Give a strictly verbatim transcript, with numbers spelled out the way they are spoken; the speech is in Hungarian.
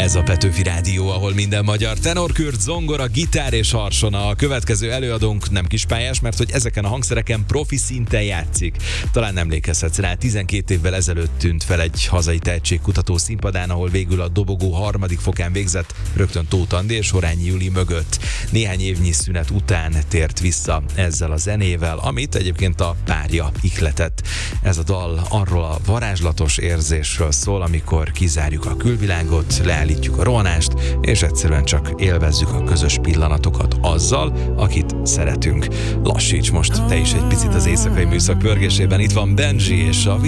Ez a Petőfi Rádió, ahol minden magyar tenorkürt, zongora, gitár és harsona. A következő előadónk nem kispályás, mert hogy ezeken a hangszereken profi szinten játszik. Talán emlékezhetsz rá, tizenkét évvel ezelőtt tűnt fel egy hazai tehetségkutató színpadán, ahol végül a dobogó harmadik fokán végzett rögtön Tóth Andi és Horányi Juli mögött. Néhány évnyi szünet után tért vissza ezzel a zenével, amit egyébként a párja ihletett. Ez a dal arról a varázslatos érzésről szól, amikor kizárjuk a külvilágot, leállítjuk a rohanást, és egyszerűen csak élvezzük a közös pillanatokat azzal, akit szeretünk. Lassíts most te is egy picit az éjszakai műszak pörgésében, itt van Benji és a